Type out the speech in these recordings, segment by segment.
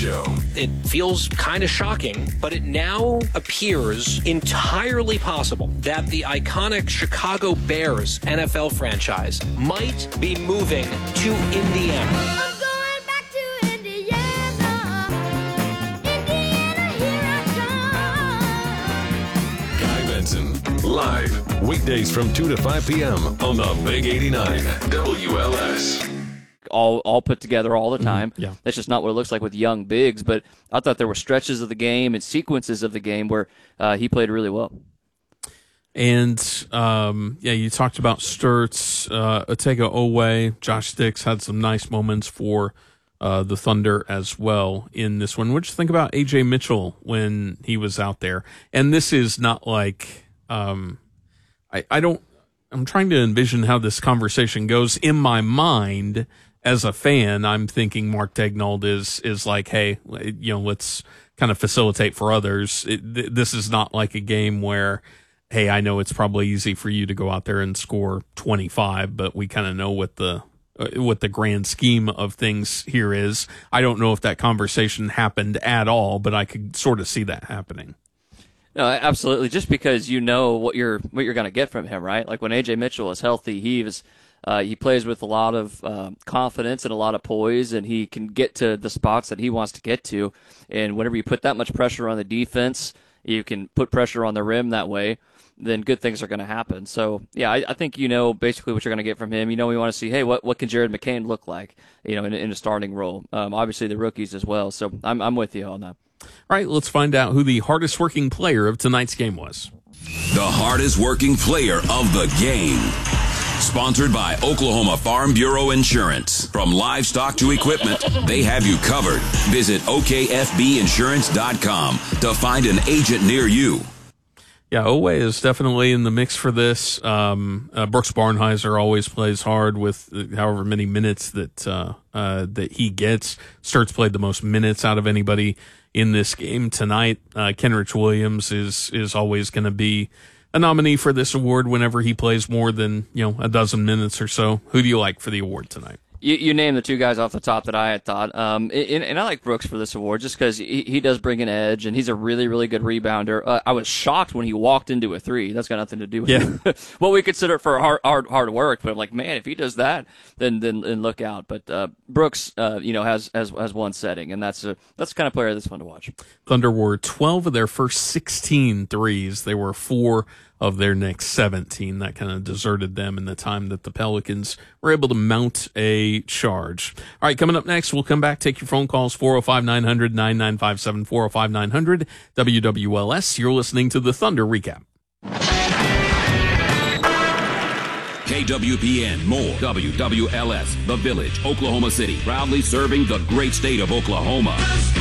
Show. It feels kind of shocking, but it now appears entirely possible that the iconic Chicago Bears NFL franchise might be moving to Indiana. I'm going back to Indiana. Indiana, here I come. Guy Benson, live, weekdays from 2 to 5 p.m. on the Big 89 WLS. All put together all the time. Yeah. That's just not what it looks like with young bigs, but I thought there were stretches of the game and sequences of the game where he played really well. And, you talked about Sturtz, Otega Owe, Josh Dix had some nice moments for the Thunder as well in this one. What'd you think about A.J. Mitchell when he was out there? And this is not like, I'm trying to envision how this conversation goes. In my mind, as a fan, I'm thinking Mark Daigneault is like, hey, let's kind of facilitate for others. This is not like a game where, hey, I know it's probably easy for you to go out there and score 25, but we kind of know what the grand scheme of things here is. I don't know if that conversation happened at all, but I could sort of see that happening. No, absolutely. Just because you know what you're going to get from him, right? Like when A.J. Mitchell is healthy, he plays with a lot of confidence and a lot of poise, and he can get to the spots that he wants to get to. And whenever you put that much pressure on the defense, you can put pressure on the rim that way, then good things are going to happen. So, yeah, I think you know basically what you're going to get from him. You know, we want to see, hey, what can Jared McCain look like, in a starting role? Obviously the rookies as well. So I'm with you on that. All right, let's find out who the hardest working player of tonight's game was. The hardest working player of the game. Sponsored by Oklahoma Farm Bureau Insurance. From livestock to equipment, they have you covered. Visit okfbinsurance.com to find an agent near you. Yeah, Owe is definitely in the mix for this. Brooks Barnhizer always plays hard with however many minutes that he gets. Sturtz played the most minutes out of anybody in this game tonight. Kenrich Williams is always going to be a nominee for this award whenever he plays more than a dozen minutes or so. Who do you like for the award tonight? You named the two guys off the top that I had thought. And I like Brooks for this award just because he does bring an edge, and he's a really, really good rebounder. I was shocked when he walked into a three. That's got nothing to do with what we consider for hard work. But I'm like, man, if he does that, then look out. But Brooks, has one setting, and that's the kind of player that's fun to watch. Thunder were 12 of their first 16 threes. They were 4 of their next 17. That kind of deserted them in the time that the Pelicans were able to mount a charge. All right, coming up next, we'll come back, take your phone calls, 405-900-9957, 405-900, WWLS. You're listening to the Thunder Recap. KWPN, more WWLS, The Village, Oklahoma City, proudly serving the great state of Oklahoma.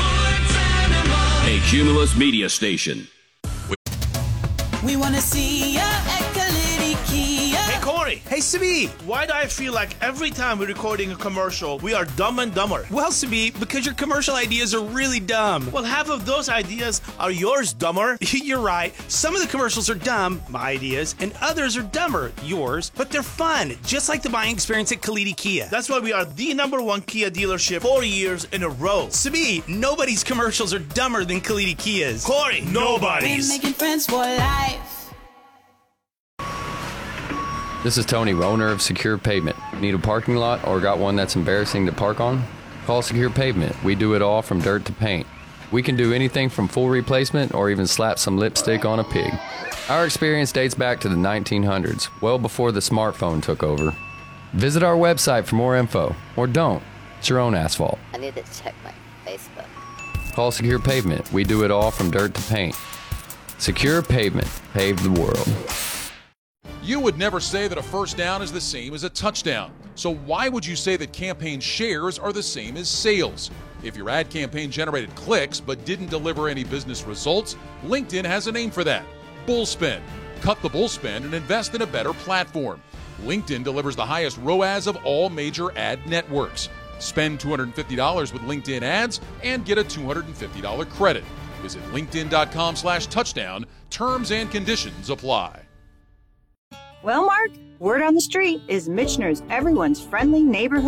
A Cumulus media station. We want to see ya at Kalidi Kia. Hey, Corey. Hey, Sabi. Why do I feel like every time we're recording a commercial, we are dumb and dumber? Well, Sabi, because your commercial ideas are really dumb. Well, half of those ideas are yours, dumber. You're right. Some of the commercials are dumb, my ideas, and others are dumber, yours, but they're fun, just like the buying experience at Kalidi Kia. That's why we are the #1 Kia dealership 4 years in a row. Sabi, nobody's commercials are dumber than Kalidi Kia's. Corey, nobody's. We're making friends for life. This is Tony, owner of Secure Pavement. Need a parking lot or got one that's embarrassing to park on? Call Secure Pavement. We do it all from dirt to paint. We can do anything from full replacement or even slap some lipstick on a pig. Our experience dates back to the 1900s, well before the smartphone took over. Visit our website for more info, or don't. It's your own asphalt. I need to check my Facebook. Call Secure Pavement. We do it all from dirt to paint. Secure Pavement. Pave the world. You would never say that a first down is the same as a touchdown. So why would you say that campaign shares are the same as sales? If your ad campaign generated clicks but didn't deliver any business results, LinkedIn has a name for that. Bullspend. Cut the bullspend and invest in a better platform. LinkedIn delivers the highest ROAS of all major ad networks. Spend $250 with LinkedIn ads and get a $250 credit. Visit linkedin.com/touchdown. Terms and conditions apply. Well, Mark, word on the street is Michener's everyone's friendly neighborhood